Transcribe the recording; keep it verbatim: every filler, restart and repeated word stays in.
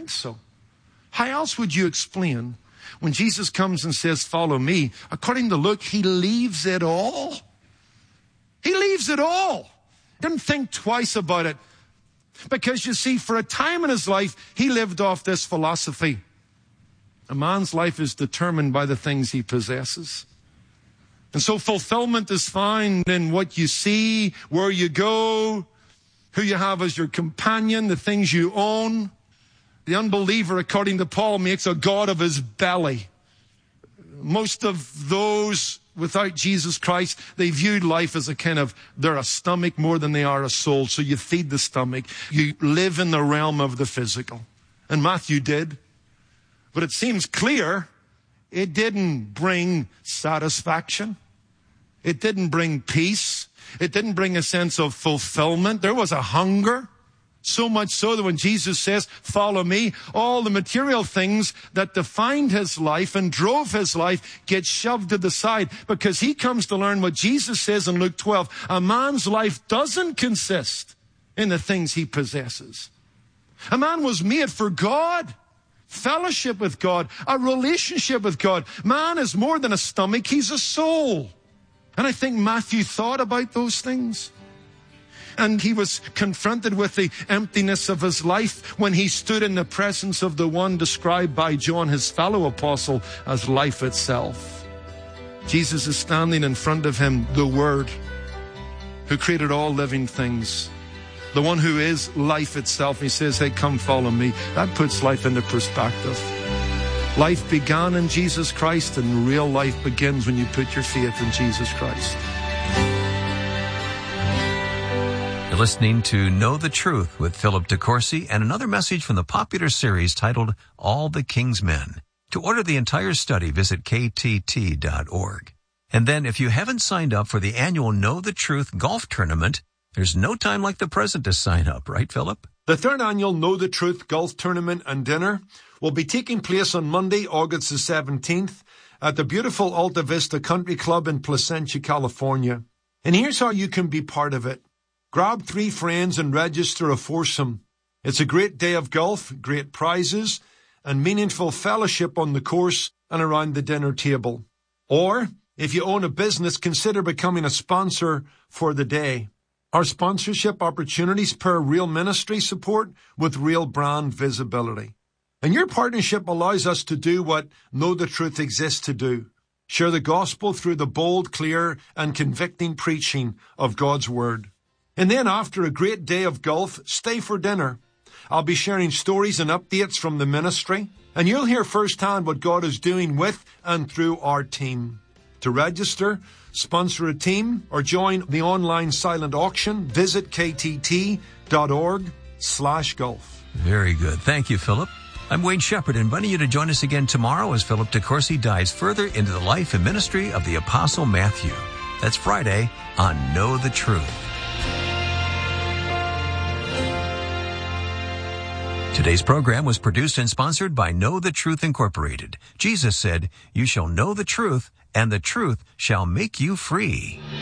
think so. How else would you explain when Jesus comes and says, follow me? According to Luke, he leaves it all. He leaves it all. Didn't think twice about it. Because you see, for a time in his life, he lived off this philosophy. A man's life is determined by the things he possesses. And so fulfillment is found in what you see, where you go, who you have as your companion, the things you own. The unbeliever, according to Paul, makes a god of his belly. Most of those without Jesus Christ, they viewed life as a kind of, they're a stomach more than they are a soul. So you feed the stomach. You live in the realm of the physical. And Matthew did. But it seems clear it didn't bring satisfaction. It didn't bring peace. It didn't bring a sense of fulfillment. There was a hunger. So much so that when Jesus says, follow me, all the material things that defined his life and drove his life get shoved to the side, because he comes to learn what Jesus says in Luke twelve. A man's life doesn't consist in the things he possesses. A man was made for God, fellowship with God, a relationship with God. Man is more than a stomach, he's a soul. And I think Matthew thought about those things. And he was confronted with the emptiness of his life when he stood in the presence of the one described by John, his fellow apostle, as life itself. Jesus is standing in front of him, the Word, who created all living things, the one who is life itself. He says, hey, come follow me. That puts life into perspective. Life began in Jesus Christ, and real life begins when you put your faith in Jesus Christ. You're listening to Know the Truth with Philip DeCourcy, and another message from the popular series titled All the King's Men. To order the entire study, visit K T T dot org. And then if you haven't signed up for the annual Know the Truth golf tournament, there's no time like the present to sign up, right, Philip? The third annual Know the Truth golf tournament and dinner will be taking place on Monday, August the seventeenth, at the beautiful Alta Vista Country Club in Placentia, California. And here's how you can be part of it. Grab three friends and register a foursome. It's a great day of golf, great prizes, and meaningful fellowship on the course and around the dinner table. Or, if you own a business, consider becoming a sponsor for the day. Our sponsorship opportunities pair real ministry support with real brand visibility. And your partnership allows us to do what Know the Truth exists to do. Share the gospel through the bold, clear, and convicting preaching of God's Word. And then after a great day of golf, stay for dinner. I'll be sharing stories and updates from the ministry, and you'll hear firsthand what God is doing with and through our team. To register, sponsor a team, or join the online silent auction, visit K T T dot org slash golf. Very good. Thank you, Philip. I'm Wayne Shepherd, inviting you to join us again tomorrow as Philip DeCourcy dives further into the life and ministry of the Apostle Matthew. That's Friday on Know the Truth. Today's program was produced and sponsored by Know the Truth Incorporated. Jesus said, "You shall know the truth, and the truth shall make you free."